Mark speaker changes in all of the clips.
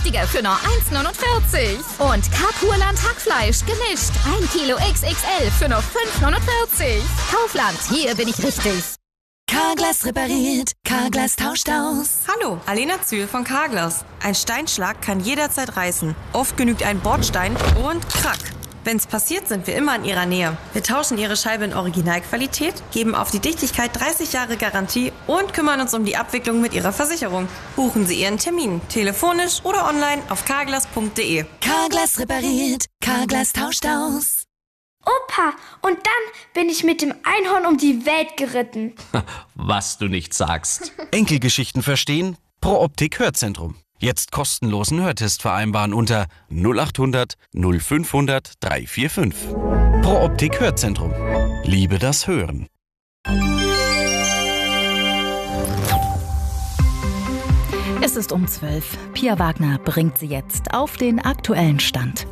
Speaker 1: günstiger für nur 1,49. Und Carpurland Hackfleisch gemischt. 1 Kilo XXL für nur 5,49. Kaufland, hier bin ich richtig.
Speaker 2: Carglass repariert, Carglass tauscht aus.
Speaker 3: Hallo, Alena Zühl von Carglass. Ein Steinschlag kann jederzeit reißen. Oft genügt ein Bordstein und krack. Wenn's passiert, sind wir immer in Ihrer Nähe. Wir tauschen Ihre Scheibe in Originalqualität, geben auf die Dichtigkeit 30 Jahre Garantie und kümmern uns um die Abwicklung mit Ihrer Versicherung. Buchen Sie Ihren Termin, telefonisch oder online auf carglass.de.
Speaker 2: Carglass repariert, Carglass tauscht aus.
Speaker 4: Opa, und dann bin ich mit dem Einhorn um die Welt geritten.
Speaker 5: Was du nicht sagst.
Speaker 6: Enkelgeschichten verstehen? Pro Optik Hörzentrum. Jetzt kostenlosen Hörtest vereinbaren unter 0800 0500 345. Pro Optik Hörzentrum. Liebe das Hören.
Speaker 7: Es ist um 12. Pia Wagner bringt sie jetzt auf den aktuellen Stand.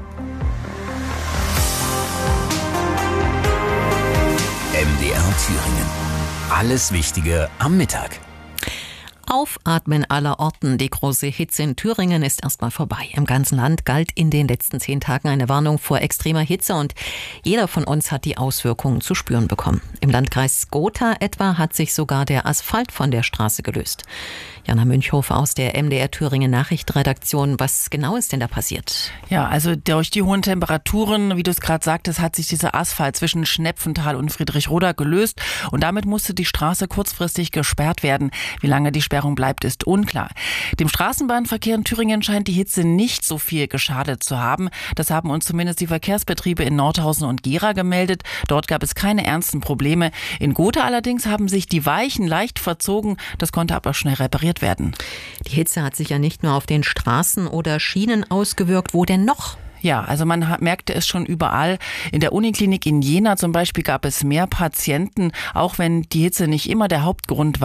Speaker 8: MDR Thüringen. Alles Wichtige am Mittag.
Speaker 9: Aufatmen aller Orten. Die große Hitze in Thüringen ist erstmal vorbei. Im ganzen Land galt in den letzten 10 Tagen eine Warnung vor extremer Hitze und jeder von uns hat die Auswirkungen zu spüren bekommen. Im Landkreis Gotha etwa hat sich sogar der Asphalt von der Straße gelöst. Jana Münchhofer aus der MDR Thüringen Nachrichtenredaktion. Was genau ist denn da passiert?
Speaker 10: Ja, also durch die hohen Temperaturen, wie du es gerade sagtest, hat sich dieser Asphalt zwischen Schnepfenthal und Friedrichroda gelöst und damit musste die Straße kurzfristig gesperrt werden. Wie lange die Sperrung bleibt, ist unklar. Dem Straßenbahnverkehr in Thüringen scheint die Hitze nicht so viel geschadet zu haben. Das haben uns zumindest die Verkehrsbetriebe in Nordhausen und Gera gemeldet. Dort gab es keine ernsten Probleme. In Gotha allerdings haben sich die Weichen leicht verzogen. Das konnte aber schnell repariert werden.
Speaker 9: Die Hitze hat sich ja nicht nur auf den Straßen oder Schienen ausgewirkt. Wo denn noch?
Speaker 10: Ja, also man merkte es schon überall. In der Uniklinik in Jena zum Beispiel gab es mehr Patienten, auch wenn die Hitze nicht immer der Hauptgrund war.